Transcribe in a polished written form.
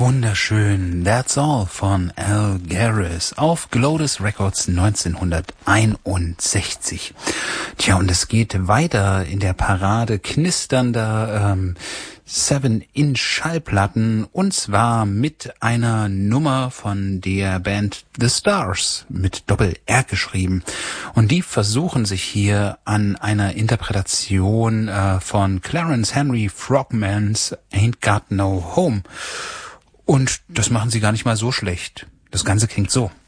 Wunderschön. That's All von Al Garris auf Glodus Records 1961. Tja, und es geht weiter in der Parade knisternder 7-Inch-Schallplatten, und zwar mit einer Nummer von der Band The Stars, mit Doppel-R geschrieben. Und die versuchen sich hier an einer Interpretation von Clarence Henry Frogmans Ain't Got No Home. Und das machen sie gar nicht mal so schlecht. Das Ganze klingt so.